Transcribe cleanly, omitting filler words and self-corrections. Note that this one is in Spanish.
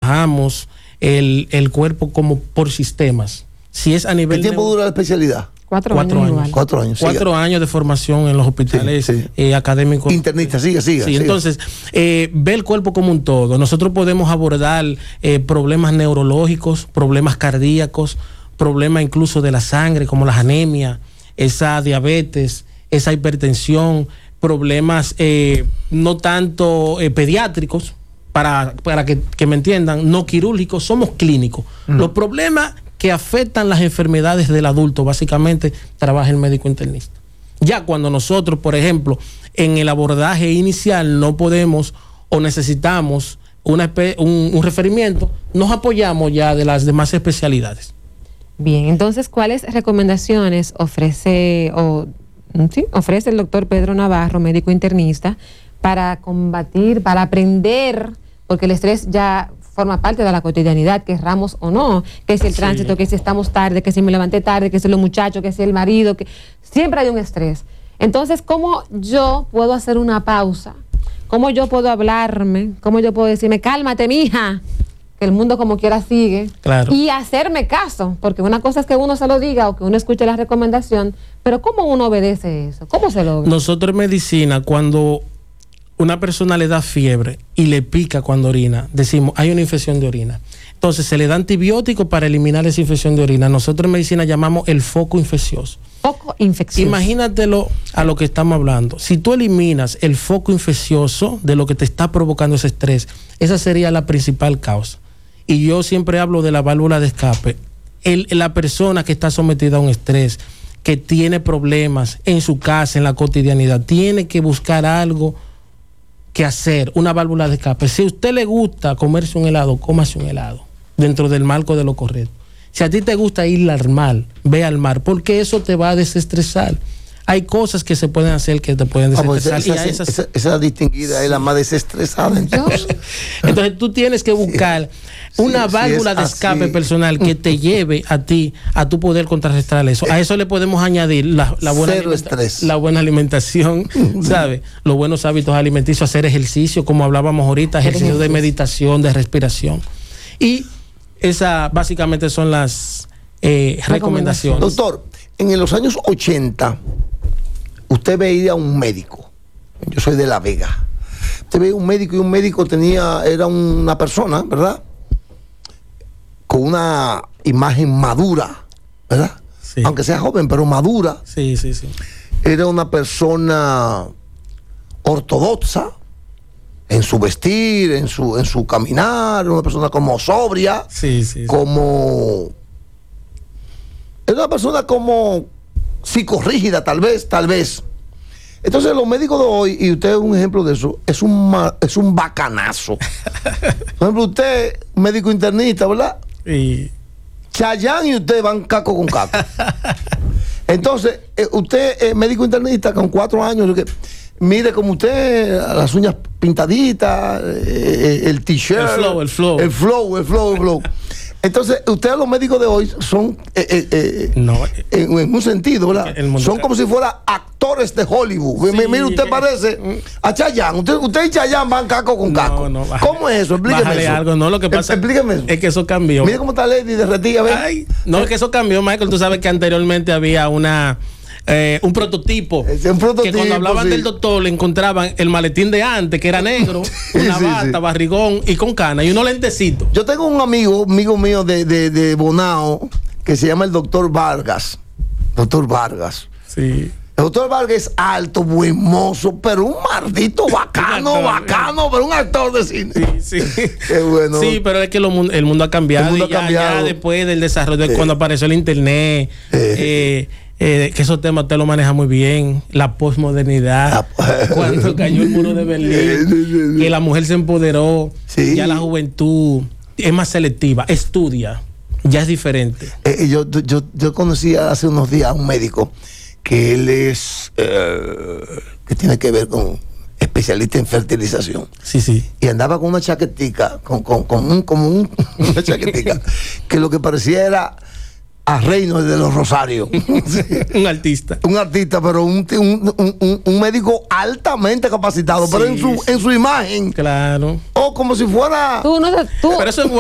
trabajamos el cuerpo como por sistemas. Si es a nivel... ¿Qué tiempo dura la especialidad? 4 años. 4 años. 4 años de formación en los hospitales académicos. Internista, sigue. Entonces, ve el cuerpo como un todo. Nosotros podemos abordar problemas neurológicos, problemas cardíacos, problemas incluso de la sangre, como las anemias, esa diabetes, esa hipertensión, problemas no tanto pediátricos, para que me entiendan, no quirúrgicos, somos clínicos. Los problemas que afectan las enfermedades del adulto, básicamente, trabaja el médico internista. Ya cuando nosotros, por ejemplo, en el abordaje inicial no podemos o necesitamos un referimiento, nos apoyamos ya de las demás especialidades. Bien, entonces, ¿cuáles recomendaciones ofrece el doctor Pedro Navarro, médico internista, para combatir, para aprender, porque el estrés ya forma parte de la cotidianidad, querramos o no, que si el tránsito, que si estamos tarde, que si me levanté tarde, que si los muchachos, que si el marido, que siempre hay un estrés? Entonces, ¿cómo yo puedo hacer una pausa? ¿Cómo yo puedo hablarme? ¿Cómo yo puedo decirme, cálmate, mija, que el mundo como quiera sigue? Claro. Y hacerme caso, porque una cosa es que uno se lo diga o que uno escuche la recomendación, pero ¿cómo uno obedece eso? ¿Cómo se logra? Nosotros en medicina, cuando una persona le da fiebre y le pica cuando orina, decimos, hay una infección de orina. Entonces se le da antibiótico para eliminar esa infección de orina. Nosotros en medicina llamamos el foco infeccioso. Foco infeccioso. Imagínatelo a lo que estamos hablando. Si tú eliminas el foco infeccioso de lo que te está provocando ese estrés, esa sería la principal causa. Y yo siempre hablo de la válvula de escape. La persona que está sometida a un estrés, que tiene problemas en su casa, en la cotidianidad, tiene que buscar algo que hacer, una válvula de escape. Si a usted le gusta comerse un helado, cómase un helado, dentro del marco de lo correcto. Si a ti te gusta ir al mar, ve al mar, porque eso te va a desestresar. Hay cosas que se pueden hacer que te pueden desestresar. Esa distinguida es la más desestresada. Entonces tú tienes que buscar una válvula de escape personal que te lleve a ti a tu poder contrarrestar eso. A eso le podemos añadir la buena alimentación, ¿sabes? Los buenos hábitos alimenticios, hacer ejercicio, como hablábamos ahorita, ejercicio de meditación, de respiración. Y esas básicamente son las recomendaciones. Doctor, en los años 80, usted veía a un médico. Yo soy de La Vega. Usted veía un médico y un médico era una persona, ¿verdad?, con una imagen madura, ¿verdad? Sí. Aunque sea joven, pero madura. Sí. Era una persona ortodoxa en su vestir, en su caminar, una persona como sobria, como... Era una persona como psicorrígida, tal vez. Entonces los médicos de hoy, y usted es un ejemplo de eso, es un bacanazo. Por ejemplo, usted, médico internista, ¿verdad? Y Chayanne y usted van caco con caco. Entonces, usted es médico internista con 4 años, mire como usted, las uñas pintaditas, el t-shirt, el flow. Entonces, ustedes los médicos de hoy son, en un sentido, ¿verdad? Son como si fueran actores de Hollywood. Mire, usted parece a Chayanne. Usted y Chayanne van caco con caco. ¿Cómo es eso? Explíqueme eso. Algo. No, lo que pasa es que eso cambió. Mire cómo está Lady derretida. No, es que eso cambió, Michael. Tú sabes que anteriormente había un prototipo, que cuando hablaban del doctor le encontraban el maletín de antes, que era negro, una bata, barrigón y con cana y unos lentecitos. Yo tengo un amigo mío de Bonao que se llama el doctor Vargas. Sí. El doctor Vargas es alto, buen mozo, pero un maldito bacano, pero un actor de cine. Sí. Qué bueno. Sí, pero es que el mundo ha cambiado. Ya después del desarrollo, cuando apareció el internet, que esos temas usted lo maneja muy bien, la posmodernidad, cuando cayó el muro de Berlín, que la mujer se empoderó, ya la juventud es más selectiva, estudia, ya es diferente. Yo conocí hace unos días a un médico que él es que tiene que ver con especialista en fertilización. Sí. Y andaba con una chaquetica, una chaquetica que lo que parecía era a Reino de los Rosarios. Un artista, pero un médico altamente capacitado, pero en su imagen. Claro. O como si fuera. Pero eso es